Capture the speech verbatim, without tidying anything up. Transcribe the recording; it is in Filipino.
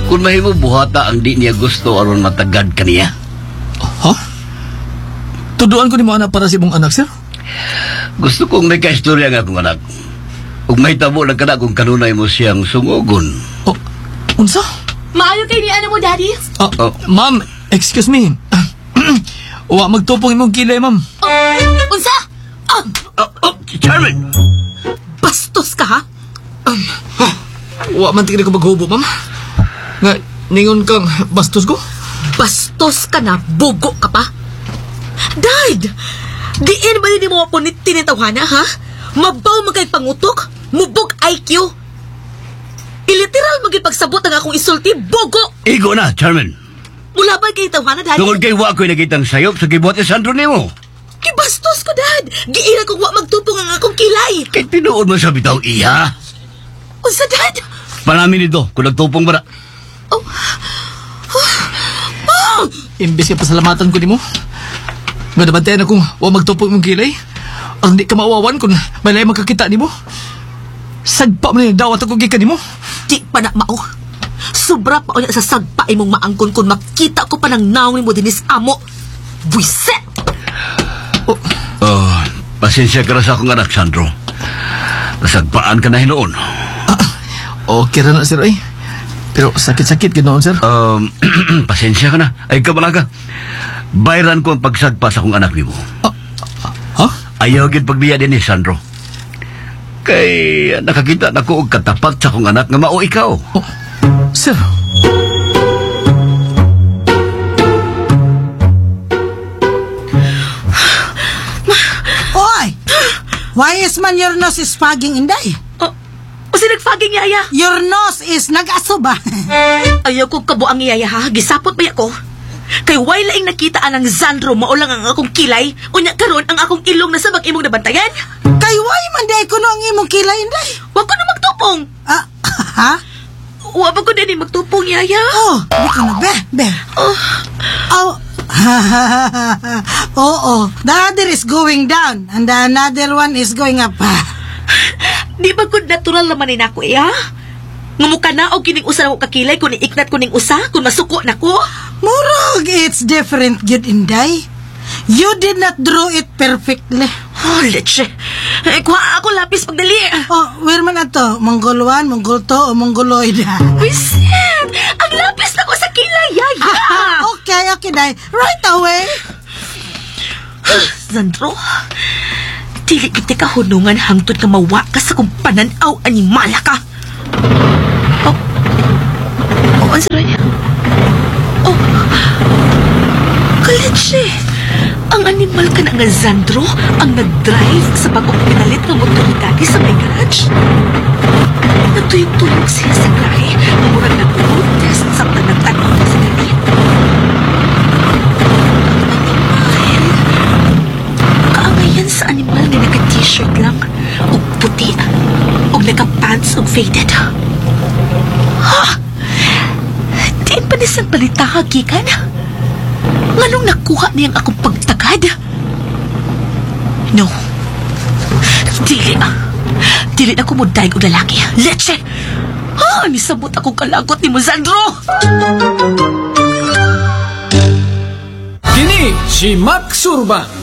Kung mahimo buhata ang di niya gusto aron matagad kaniya. Ha? Tuduan ko ni mo anak para si mong anak, sir? Gusto kong may kaistorya nga akong anak. Ug may tabo lang kana kung kanunay mo siyang sungugon. Oh, unsa? Maayo kay ni ano mo, Daddy? Ah, Oh. Ma'am, excuse me. Wa magtupong imong kilay, ma'am. Oh, unsa? Ah, Oh, oh, Charmin! bastos ka, ha? Wa man tigil ko maghubo, ma'am. Nga, ningon kang bastos ko? Bastos ka na, bugo ka pa? Dad! Diin ba din mo mapunit tinitawhana, ha? Mabaw magkay pangutok, mubog I Q. Iliteral magipagsabot ang akong isulti, bugo! Igo na, Charmin. Mula ba kay tawhana, Daddy? Tungod kay wa ko'y nakitang sayop sa gibuhat ni Sandro nimo. Kibastos ko, Dad! Giira kong wa magtupong ang akong kilay! Kay tinuod mo sa bitaw iya. Unsa, Dad? Panamin nito kung nagtupong ba na. Oh. Oh. Imbes ka pasalamatan ko ni mo. Nga nabantayan akong wa magtupong imong kilay. Ang di ka maawawan kung malay magkakita ni mo. Sagpa mo na yung dawat ako gikan ni mo. Di pa na mao. Sobra pa o niya sa sagpa imong maangkon kung makita ko pa ng naong mo dinis amo. Buiset! Oh, Oh, pasensya ka na sa akong anak, Sandro. Nasagpaan ka na hinoon. ah, okay ra na, sir, ay. Pero sakit-sakit ganoon, sir. Um, pasensya ka na. Ay, kabalaga. Bayran ko ang pagsagpa sa akong anak ni mo. Ah, ha? Ayaw gid pagbiya din ni Sandro. Kay nakakita na ko og katapat sa akong anak nga mao ikaw. Oh, sir. Oy! Why is man your nose is fogging, Inday? Oh, o si nagfaging yaya. Your nose is nag-aso ba? Ayaw ko kabuang yaya, ha? Gisapot ba ko? Kay way laing nakita anang Zandro maulang ang akong kilay, unya karon ang akong ilong na sa mag-imong nabantayan. Kay why man day ko no ang imong kilay, Inday? Wa ko na magtupong. Ah, ha? Wa ba ko din magtupong, yaya? Oh, di ko na, be, be. Oh, Oh, oo, the other is going down and the another one is going up. di ba ko natural naman ni nako, iya? Ngamukha na o kining usa na ko kakilay kung iiknat ko ning usa, kung masuko na ko. Murag, it's different, good, Inday. You did not draw it perfectly. Oh, leche. Eh, kuha ako lapis pagdali. Oh, where man ato? Mongol one, Mongol two, o Mongoloid? Wisit! Ang lapis na ko sa kilay, yaya! Okay, okay, Day. Right away. Zandro, dili kita ka hunungan hangtod ka mawa ka sa kung pananaw animala ka. Oh, oh, ang sarap niya. Oh, kalitsi. Ang animal ka na nga, Zandro, ang nag-drive sa bagong pinalit ng motor ni Daddy sa may garage. Nagtuyog-tuyog siya sa grahe, mamurag nag-road test sa tanang-tanong na sa Daddy. Kaangayan sa animal na naka-t-shirt lang, o puti, o naka-pants o faded. Ha? Diin pa nisang balita hagikan? Nganong nakuha niyang akong pagtagad? No. Dili. Dili na ko mo daig o lalaki. Leche! Ha? Nisabot akong kalagot ni mo, Sandro! Kini si Mac Surban